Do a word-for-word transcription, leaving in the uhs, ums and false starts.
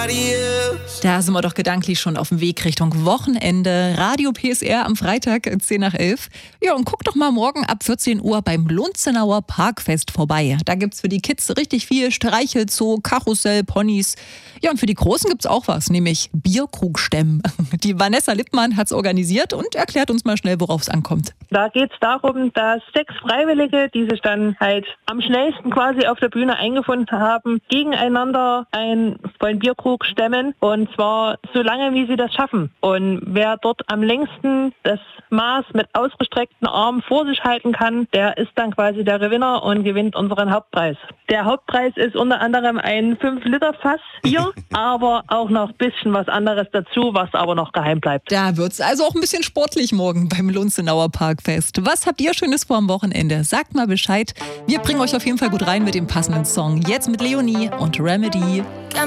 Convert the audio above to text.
Da sind wir doch gedanklich schon auf dem Weg Richtung Wochenende. Radio P S R am Freitag, zehn nach elf. Ja, und guck doch mal morgen ab vierzehn Uhr beim Lunzenauer Parkfest vorbei. Da gibt's für die Kids richtig viel Streichelzoo, Karussell, Ponys. Ja, und für die Großen gibt's auch was, nämlich Bierkrugstemmen. Die Vanessa Lippmann hat's organisiert und erklärt uns mal schnell, worauf es ankommt. Da geht es darum, dass sechs Freiwillige, die sich dann halt am schnellsten quasi auf der Bühne eingefunden haben, gegeneinander einen vollen Bierkrug stemmen. Und zwar so lange, wie sie das schaffen. Und wer dort am längsten das Maß mit ausgestreckten Armen vor sich halten kann, der ist dann quasi der Gewinner und gewinnt unseren Hauptpreis. Der Hauptpreis ist unter anderem ein fünf Liter Fass Bier, aber auch noch ein bisschen was anderes dazu, was aber noch geheim bleibt. Da wird's also auch ein bisschen sportlich morgen beim Lunzenauer Parkfest. Was habt ihr Schönes vor am Wochenende? Sagt mal Bescheid. Wir bringen euch auf jeden Fall gut rein mit dem passenden Song. Jetzt mit Leonie und Remedy.